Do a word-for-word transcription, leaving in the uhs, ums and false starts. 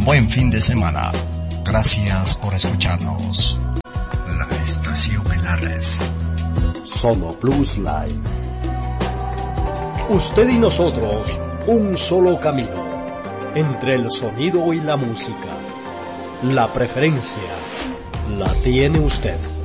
buen fin de semana. Gracias por escucharnos. La estación en la red. Sono Blues Live. Usted y nosotros, un solo camino. Entre el sonido y la música. La preferencia la tiene usted.